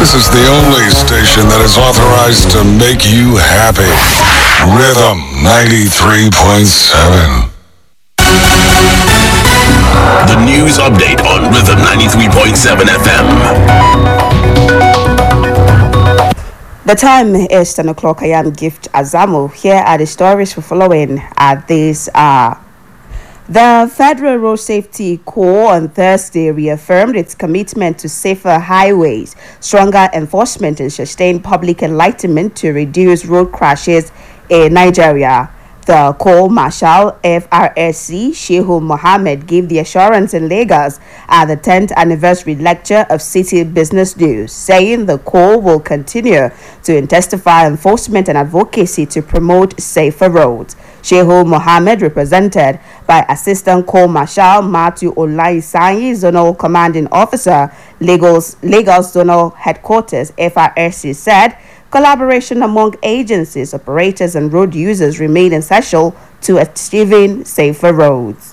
This is the only station that is authorized to make you happy. Rhythm 93.7. The news update on Rhythm 93.7 FM. The time is 10 o'clock. I am Gift Azamu. Here are the stories we're following at this hour. The Federal Road Safety Corps on Thursday reaffirmed its commitment to safer highways, stronger enforcement, and sustained public enlightenment to reduce road crashes in Nigeria. The Corps Marshal FRSC Shehu Mohammed gave the assurance in Lagos at the 10th anniversary lecture of City Business News, saying the Corps will continue to intensify enforcement and advocacy to promote safer roads. Shehu Mohammed, represented by Assistant Corps Marshal Matthew Olaisayi, Zonal Commanding Officer, Lagos Zonal Headquarters, FRSC, said collaboration among agencies, operators, and road users remain essential to achieving safer roads.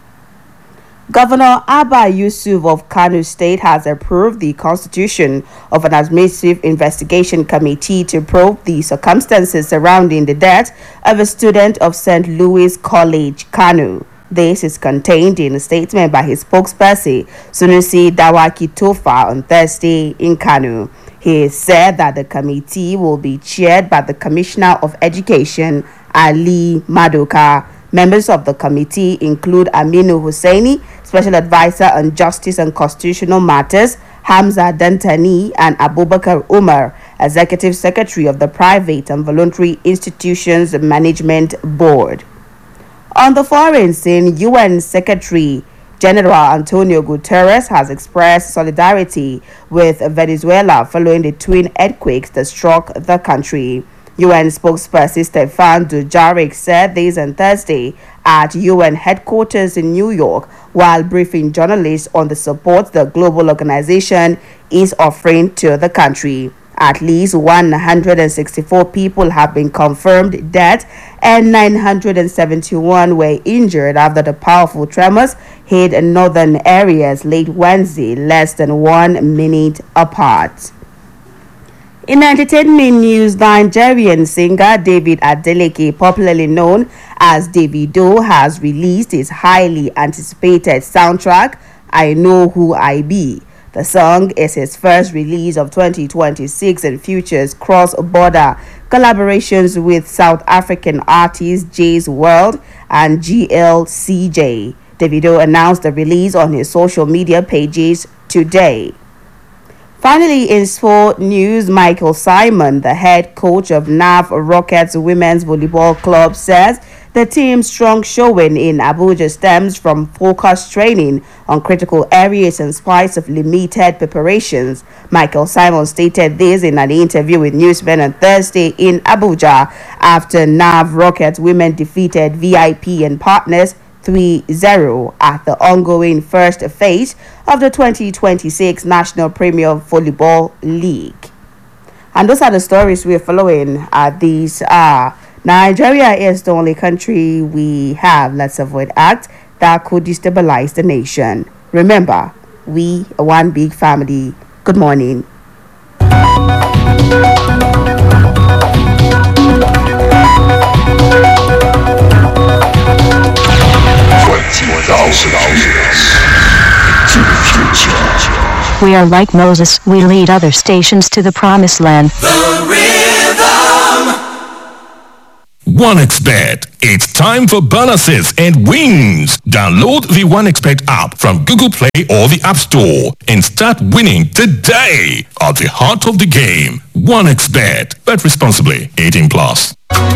Governor Abba Yusuf of Kano State has approved the constitution of an administrative investigation committee to probe the circumstances surrounding the death of a student of St. Louis College, Kano. This is contained in a statement by his spokesperson, Sunusi Dawaki Tofa, on Thursday in Kano. He said that the committee will be chaired by the Commissioner of Education, Ali Madoka. Members of the committee include Aminu Hussaini, Special Advisor on Justice and Constitutional Matters, Hamza Dantani, and Abubakar Umar, Executive Secretary of the Private and Voluntary Institutions Management Board. On the foreign scene, UN Secretary General Antonio Guterres has expressed solidarity with Venezuela following the twin earthquakes that struck the country. UN spokesperson Stefan Dujarric said this on Thursday at UN headquarters in New York while briefing journalists on the support the global organization is offering to the country. At least 164 people have been confirmed dead and 971 were injured after the powerful tremors hit northern areas late Wednesday, less than 1 minute apart. In entertainment news, Nigerian singer David Adeleke, popularly known as Davido, has released his highly anticipated soundtrack, I Know Who I Be. The song is his first release of 2026 and features cross-border collaborations with South African artists Jay's World and GLCJ. Davido announced the release on his social media pages today. Finally, in sport news, Michael Simon, the head coach of NAF Rockets Women's Volleyball Club, says the team's strong showing in Abuja stems from focused training on critical areas in spite of limited preparations. Michael Simon stated this in an interview with Newsmen on Thursday in Abuja after NAV Rockets women defeated VIP and Partners 3-0 at the ongoing first phase of the 2026 National Premier Volleyball League. And those are the stories we're following at these Nigeria is the only country we have, let's avoid acts that could destabilize the nation. Remember, we are one big family. Good morning. We are like Moses, we lead other stations to the promised land. The Rhythm. OneXBet. It's time for bonuses and wins. Download the OneXBet app from Google Play or the App Store and start winning today. At the heart of the game, OneXBet. Bet responsibly. 18+.